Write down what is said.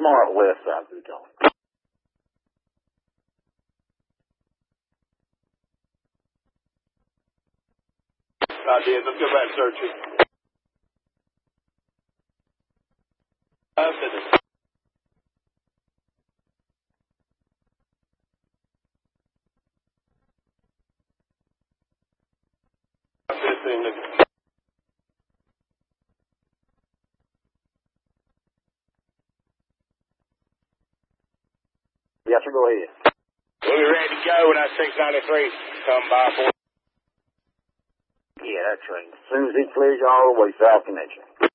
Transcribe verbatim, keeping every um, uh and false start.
tomorrow at west side, who told me? I did. Let's go back and search it. I said it. fifteen minutes. Yes, sir, go ahead. We'll be ready to go when that six ninety-three come by for. Yeah, that train. As soon as he clears you all the way, South Connection.